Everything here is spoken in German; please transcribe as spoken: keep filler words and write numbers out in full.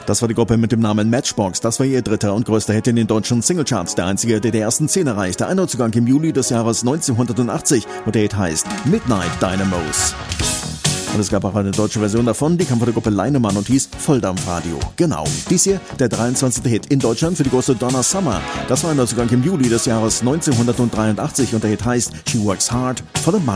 Das war die Gruppe mit dem Namen Matchbox. Das war ihr dritter und größter Hit in den deutschen Singlecharts. Der einzige, der die ersten zehn erreichte. Ein Neuzugang im Juli des Jahres neunzehnhundertachtzig und der Hit heißt Midnight Dynamos. Und es gab auch eine deutsche Version davon, die kam von der Gruppe Leinemann und hieß Volldampfradio. Genau, dies hier der dreiundzwanzigste Hit in Deutschland für die große Donna Summer. Das war ein Neuzugang im Juli des Jahres neunzehnhundertdreiundachtzig und der Hit heißt She Works Hard for the Money.